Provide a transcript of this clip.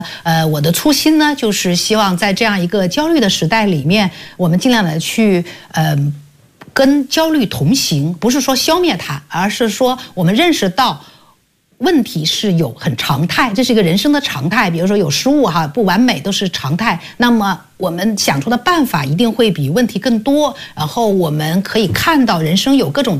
我的初心呢，就是希望在这样一个焦虑的时代里面，我们尽量的去跟焦虑同行，不是说消灭它，而是说我们认识到问题是有很常态，这是一个人生的常态。比如说有失误不完美都是常态。那么我们想出的办法一定会比问题更多，然后我们可以看到人生有各种